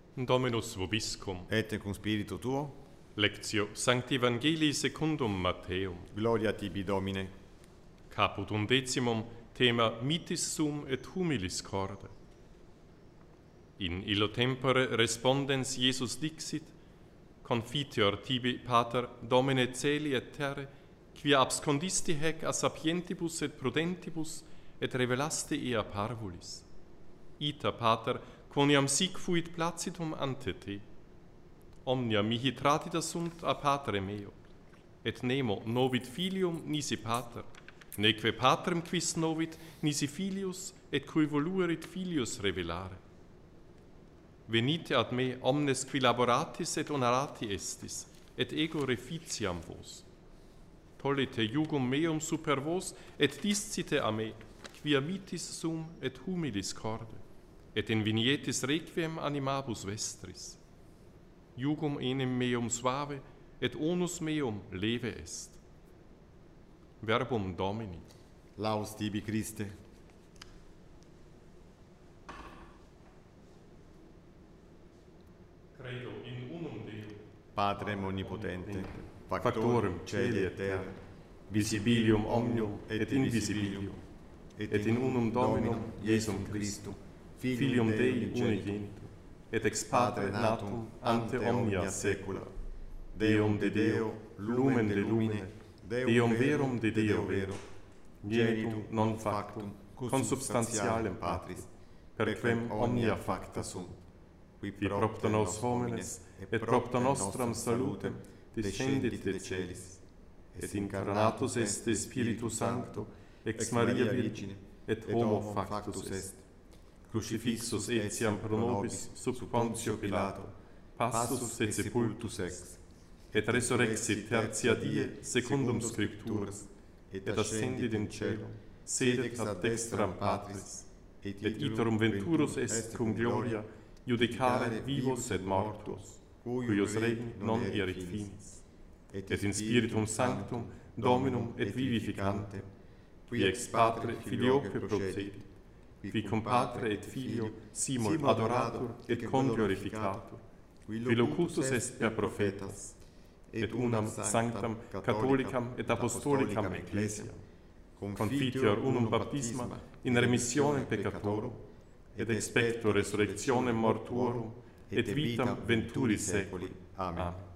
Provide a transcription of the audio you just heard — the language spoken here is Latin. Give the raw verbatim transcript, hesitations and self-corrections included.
Dominus vobiscum. Et cum spiritu tuo. Lectio Sancti Evangelii secundum Matteum. Gloria tibi, Domine. Caput undecimum, thema mitis sum et humilis corde. In illo tempore respondens Iesus dixit, confiteor tibi, Pater, Domine celi et terre, quia abscondisti hec a sapientibus et prudentibus, et revelaste ea parvulis. Ita, Pater, quoniam sic fuit placitum ante te. Omnia mihi tradita sunt a Patre meo, et nemo novit filium nisi Pater, neque Patrem quis novit nisi filius, et cui voluerit filius revelare. Venite ad me omnes qui laboratis et honorati estis, et ego reficiam vos. Tollite jugum meum super vos, et discite a me, quia mitis sum et humilis corde, et invinietis requiem animabus vestris. Jugum enim meum suave, et onus meum leve est. Verbum Domini. Laus tibi, Christe. Credo in unum Deum, Patrem omnipotente, factorem celi et terra, visibilium omnium et invisibilium, et in unum Dominum Iesum Christum, Filium Dei unigenitum, et ex Patre natum ante omnia saecula, Deum de Deo, lumen de lumine, Deum verum de Deo vero, genitum non factum, consubstantialem Patris, per quem omnia facta sunt, qui propter nos homines, et propter nostram salutem, descendit de celis, et incarnatus est Spiritus Sancto, ex Maria Virgine, et homo factus est, crucifixus etiam pro nobis sub Pontio Pilato, passus et sepultus ex, et resurrexit tertia die secundum Scripturas, et ascendit in cielo, sedet ad dextram Patris, et iterum venturus est cum gloria, judicare vivos et mortuos, cuius regni non erit finis, et in Spiritum Sanctum Dominum et vivificantem, qui ex Patre Filioque procedit, qui cum Patre et Filio simul adoratur et conglorificatur, qui locutus est per prophetas, et unam sanctam catholicam et apostolicam ecclesiam, confiteor unum baptisma in remissionem peccatorum, et expecto resurrectionem mortuorum, et vitam venturi saeculi. Amen.